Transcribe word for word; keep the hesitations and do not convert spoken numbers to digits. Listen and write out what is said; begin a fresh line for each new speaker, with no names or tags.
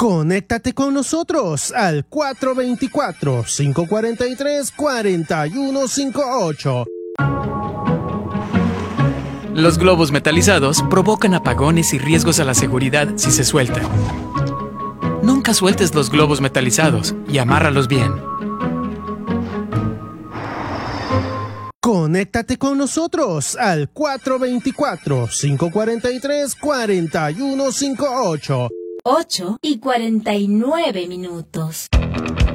Conéctate con nosotros al cuatro dos cuatro, cinco cuatro tres, cuatro uno cinco ocho.
Los globos metalizados provocan apagones y riesgos a la seguridad si se sueltan. Nunca sueltes los globos metalizados y amárralos bien.
Conéctate con nosotros al cuatro dos cuatro, cinco cuatro tres, cuatro uno cinco ocho.
ocho y cuarenta y nueve minutos.